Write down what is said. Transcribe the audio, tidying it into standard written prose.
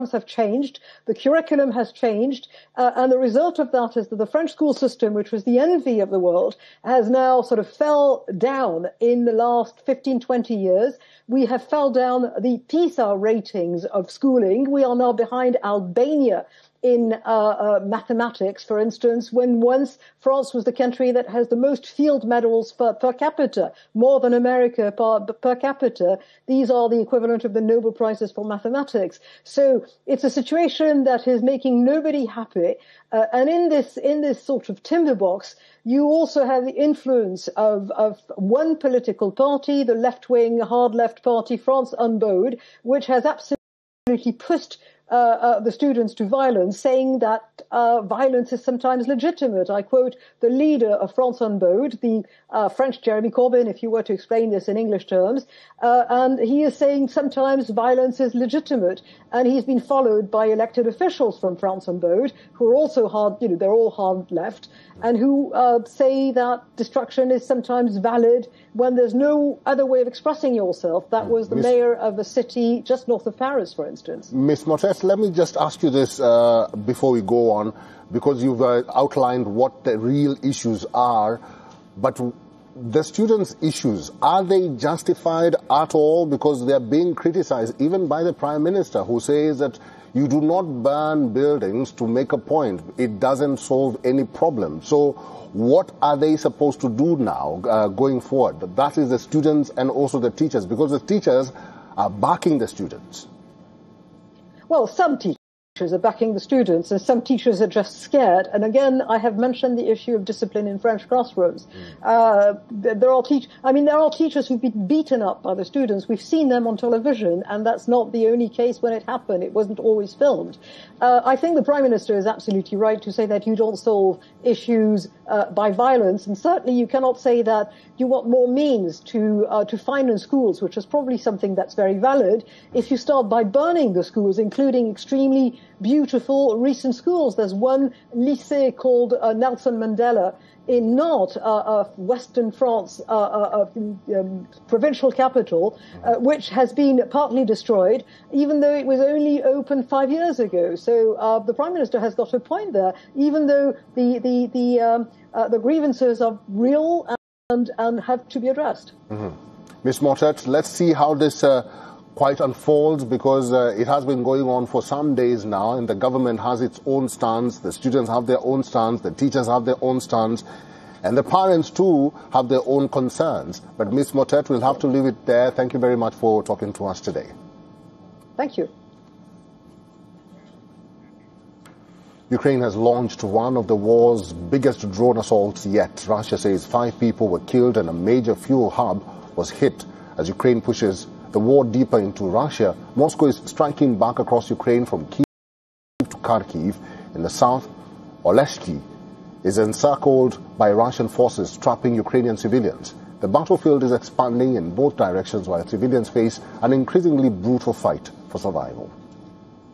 have changed, the curriculum has changed, and the result of that is that the French school system, which was the envy of the world, has now sort of fell down in the last 15, 20 years. We have fell down the PISA ratings of schooling. We are now behind Albania in mathematics, for instance, when once France was the country that has the most field medals per capita, more than America per capita. These are the equivalent of the Nobel Prizes for mathematics. So it's a situation that is making nobody happy. And in this sort of tinderbox, you also have the influence of one political party, the left-wing, hard left party, France Unbowed, which has absolutely pushed the students to violence, saying that violence is sometimes legitimate. I quote the leader of France Unbowed, the French Jeremy Corbyn, if you were to explain this in English terms, and he is saying sometimes violence is legitimate, and he's been followed by elected officials from France Unbowed, who are also hard, they're all hard left, and who say that destruction is sometimes valid when there's no other way of expressing yourself. That was the mayor of a city just north of Paris, for instance. Ms. Mottet, let me just ask you this before we go on, because you've outlined what the real issues are, but the students' issues, are they justified at all? Because they're being criticized even by the Prime Minister, who says that you do not burn buildings to make a point. It doesn't solve any problem. So what are they supposed to do now going forward? That is the students and also the teachers, because the teachers are backing the students. Well, some teachers are backing the students, and some teachers are just scared. And again, I have mentioned the issue of discipline in French classrooms. There are teachers who've been beaten up by the students. We've seen them on television, and that's not the only case when it happened. It wasn't always filmed. I think the Prime Minister is absolutely right to say that you don't solve issues by violence, and certainly you cannot say that you want more means to finance schools, which is probably something that's very valid, if you start by burning the schools, including extremely beautiful recent schools. There's one lycée called Nelson Mandela in Nantes, Western France, provincial capital, which has been partly destroyed, even though it was only opened 5 years ago. So the Prime Minister has got a point there, even though the grievances are real and have to be addressed. Ms. Mottet, let's see how this quite unfolds, because it has been going on for some days now, and the government has its own stance, the students have their own stance, the teachers have their own stance, and the parents too have their own concerns. But Ms. Mottet, we'll have to leave it there. Thank you very much for talking to us today. Thank you. Ukraine has launched one of the war's biggest drone assaults yet. Russia says 5 people were killed and a major fuel hub was hit. As Ukraine pushes the war deeper into Russia, Moscow is striking back across Ukraine from Kyiv to Kharkiv. In the south, Oleshki is encircled by Russian forces, trapping Ukrainian civilians. The battlefield is expanding in both directions while civilians face an increasingly brutal fight for survival.